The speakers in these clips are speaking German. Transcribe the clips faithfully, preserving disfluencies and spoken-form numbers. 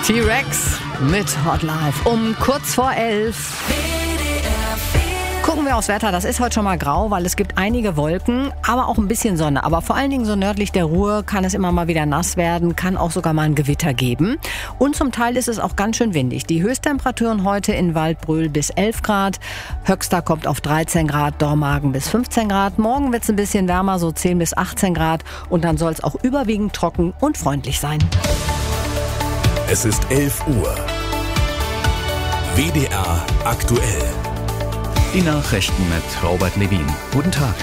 T-Rex mit Hot Life um kurz vor elf. Gucken wir aufs Wetter. Das ist heute schon mal grau, weil es gibt einige Wolken, aber auch ein bisschen Sonne. Aber vor allen Dingen so nördlich der Ruhr kann es immer mal wieder nass werden, kann auch sogar mal ein Gewitter geben. Und zum Teil ist es auch ganz schön windig. Die Höchsttemperaturen heute in Waldbröl bis elf Grad. Höchster kommt auf dreizehn Grad, Dormagen bis fünfzehn Grad. Morgen wird es ein bisschen wärmer, so zehn bis achtzehn Grad. Und dann soll es auch überwiegend trocken und freundlich sein. Es ist elf Uhr. W D R aktuell. Die Nachrichten mit Robert Levin. Guten Tag.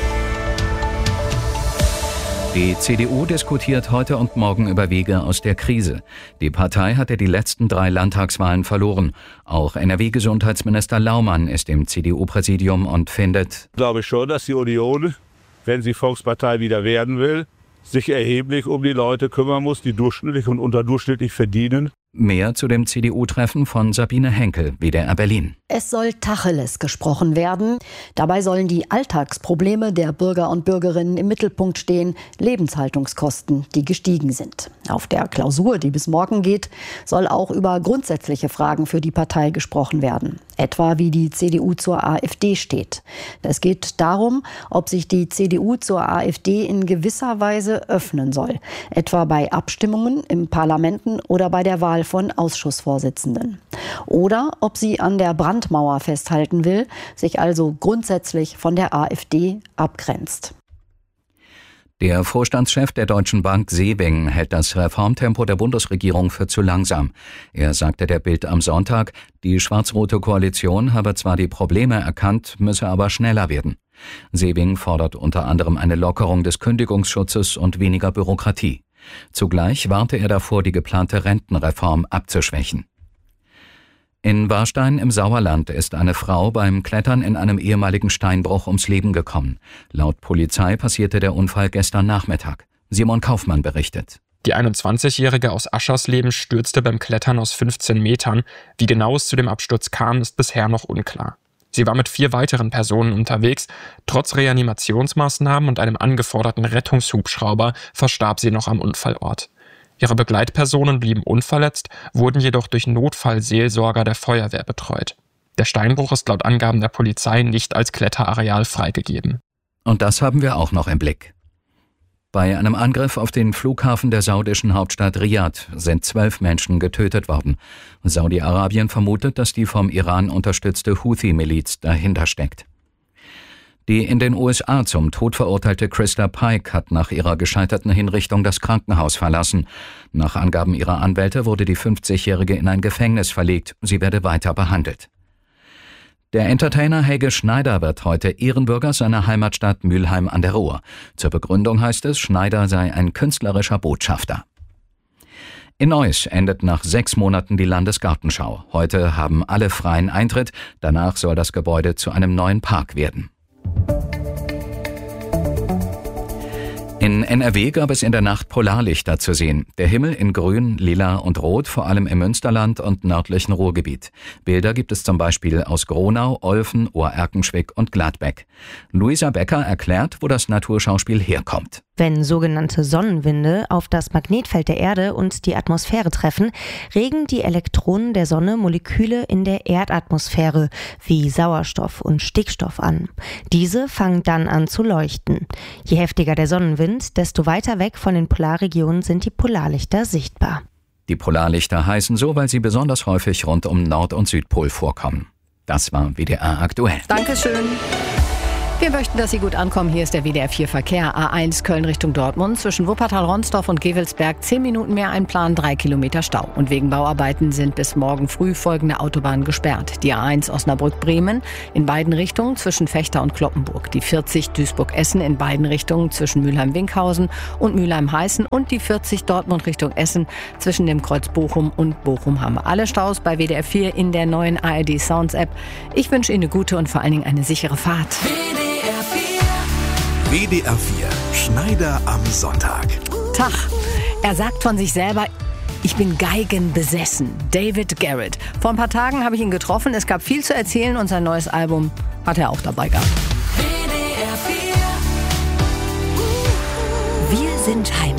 Die C D U diskutiert heute und morgen über Wege aus der Krise. Die Partei hatte die letzten drei Landtagswahlen verloren. Auch N R W-Gesundheitsminister Laumann ist im C D U-Präsidium und findet: Ich glaube schon, dass die Union, wenn sie Volkspartei wieder werden will, sich erheblich um die Leute kümmern muss, die durchschnittlich und unterdurchschnittlich verdienen. Mehr zu dem C D U-Treffen von Sabine Henkel, W D R Berlin. Es soll Tacheles gesprochen werden. Dabei sollen die Alltagsprobleme der Bürger und Bürgerinnen im Mittelpunkt stehen. Lebenshaltungskosten, die gestiegen sind. Auf der Klausur, die bis morgen geht, soll auch über grundsätzliche Fragen für die Partei gesprochen werden. Etwa wie die C D U zur AfD steht. Es geht darum, ob sich die C D U zur AfD in gewisser Weise öffnen soll. Etwa bei Abstimmungen im Parlamenten oder bei der Wahl von Ausschussvorsitzenden. Oder ob sie an der Brandmauer festhalten will, sich also grundsätzlich von der AfD abgrenzt. Der Vorstandschef der Deutschen Bank Sewing hält das Reformtempo der Bundesregierung für zu langsam. Er sagte der Bild am Sonntag, die schwarz-rote Koalition habe zwar die Probleme erkannt, müsse aber schneller werden. Sewing fordert unter anderem eine Lockerung des Kündigungsschutzes und weniger Bürokratie. Zugleich warnte er davor, die geplante Rentenreform abzuschwächen. In Warstein im Sauerland ist eine Frau beim Klettern in einem ehemaligen Steinbruch ums Leben gekommen. Laut Polizei passierte der Unfall gestern Nachmittag. Simon Kaufmann berichtet. Die einundzwanzigjährige aus Aschersleben stürzte beim Klettern aus fünfzehn Metern. Wie genau es zu dem Absturz kam, ist bisher noch unklar. Sie war mit vier weiteren Personen unterwegs. Trotz Reanimationsmaßnahmen und einem angeforderten Rettungshubschrauber verstarb sie noch am Unfallort. Ihre Begleitpersonen blieben unverletzt, wurden jedoch durch Notfallseelsorger der Feuerwehr betreut. Der Steinbruch ist laut Angaben der Polizei nicht als Kletterareal freigegeben. Und das haben wir auch noch im Blick. Bei einem Angriff auf den Flughafen der saudischen Hauptstadt Riad sind zwölf Menschen getötet worden. Saudi-Arabien vermutet, dass die vom Iran unterstützte Houthi-Miliz dahinter steckt. Die in den U S A zum Tod verurteilte Krista Pike hat nach ihrer gescheiterten Hinrichtung das Krankenhaus verlassen. Nach Angaben ihrer Anwälte wurde die fünfzigjährige in ein Gefängnis verlegt. Sie werde weiter behandelt. Der Entertainer Helge Schneider wird heute Ehrenbürger seiner Heimatstadt Mülheim an der Ruhr. Zur Begründung heißt es, Schneider sei ein künstlerischer Botschafter. In Neuss endet nach sechs Monaten die Landesgartenschau. Heute haben alle freien Eintritt. Danach soll das Gebäude zu einem neuen Park werden. In N R W gab es in der Nacht Polarlichter zu sehen. Der Himmel in Grün, Lila und Rot, vor allem im Münsterland und nördlichen Ruhrgebiet. Bilder gibt es zum Beispiel aus Gronau, Olfen, Ohr-Erkenschwick und Gladbeck. Luisa Becker erklärt, wo das Naturschauspiel herkommt. Wenn sogenannte Sonnenwinde auf das Magnetfeld der Erde und die Atmosphäre treffen, regen die Elektronen der Sonne Moleküle in der Erdatmosphäre wie Sauerstoff und Stickstoff an. Diese fangen dann an zu leuchten. Je heftiger der Sonnenwind, desto weiter weg von den Polarregionen sind die Polarlichter sichtbar. Die Polarlichter heißen so, weil sie besonders häufig rund um Nord- und Südpol vorkommen. Das war W D R aktuell. Dankeschön. Wir möchten, dass Sie gut ankommen. Hier ist der W D R vier Verkehr. A eins Köln Richtung Dortmund. Zwischen Wuppertal-Ronsdorf und Gevelsberg zehn Minuten mehr einplanen, drei Kilometer Stau. Und wegen Bauarbeiten sind bis morgen früh folgende Autobahnen gesperrt. Die A eins Osnabrück-Bremen in beiden Richtungen zwischen Vechta und Cloppenburg. Die vierzig Duisburg-Essen in beiden Richtungen zwischen Mülheim-Winkhausen und Mülheim-Heißen. Und die vierzig Dortmund Richtung Essen zwischen dem Kreuz Bochum und Bochum-Hamm. Alle Staus bei W D R vier in der neuen A R D Sounds App. Ich wünsche Ihnen eine gute und vor allen Dingen eine sichere Fahrt. W D R vier, Schneider am Sonntag. Tag. Er sagt von sich selber, ich bin geigenbesessen. David Garrett. Vor ein paar Tagen habe ich ihn getroffen. Es gab viel zu erzählen und sein neues Album hat er auch dabei gehabt. W D R vier. Wir sind Heimat.